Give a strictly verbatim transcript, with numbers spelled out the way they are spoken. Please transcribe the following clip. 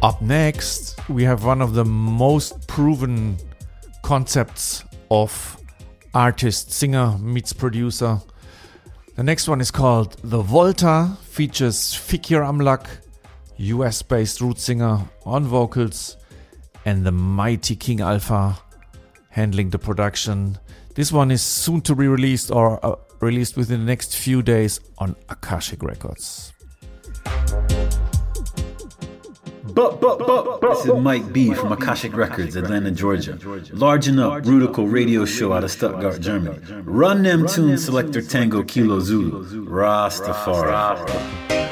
Up next, we have one of the most proven concepts of artist, singer meets producer. The next one is called The Volta, features Fikir Amlak, U S-based root singer on vocals, and the mighty King Alpha handling the production. This one is soon to be released or uh, released within the next few days on Akashic Records. But, but, but, but. This is Mike B from Akashic Records, Atlanta, Georgia. Large Enough, Rudical radio show out of Stuttgart, Germany. Run them tunes, Selector Tango Kilo Zulu. Rastafari.